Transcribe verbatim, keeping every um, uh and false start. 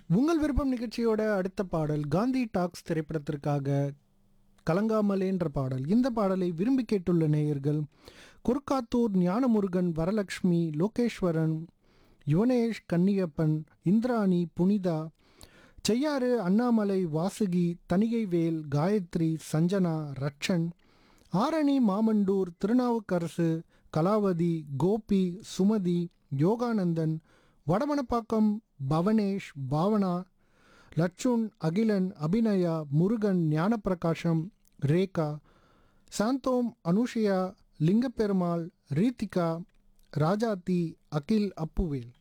உங்கள் விருப்பம் நிகழ்ச்சியோட அடுத்த பாடல் காந்தி டாக்ஸ் திரைப்படத்திற்காக கலங்காமலேன்ற பாடல். இந்த பாடலை விரும்பி கேட்டுள்ள நேயர்கள் குறுக்காத்தூர் ஞானமுருகன், வரலட்சுமி, லோகேஸ்வரன், யுவனேஷ், கன்னியப்பன், இந்திராணி, புனிதா, செய்யாறு, அண்ணாமலை, வாசுகி, தணிகைவேல், காயத்ரி, சஞ்சனா, ரட்சன், ஆரணி, மாமண்டூர், திருநாவுக்கரசு, கலாவதி, கோபி, சுமதி, யோகானந்தன், வடமணப்பாக்கம், பவனேஷ், பாவனா, லட்சுன், அகிலன், அபிநயா, முருகன், ஞானப்பிரகாஷம், ரேகா, சாந்தோம், அனுஷியா, லிங்கப்பெருமாள், ரீத்திகா, ராஜாத்தி, அகில், அப்புவேல்.